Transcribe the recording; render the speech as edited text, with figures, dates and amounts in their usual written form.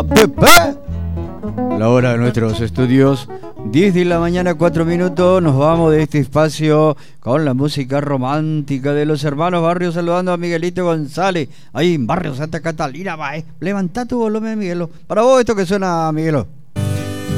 La hora de nuestros estudios, 10 de la mañana, 4 minutos. Nos vamos de este espacio con la música romántica de los hermanos Barrios, saludando a Miguelito González, ahí en Barrio Santa Catalina. Va, levantá tu volumen, Miguelo. Para vos esto que suena, Miguelo.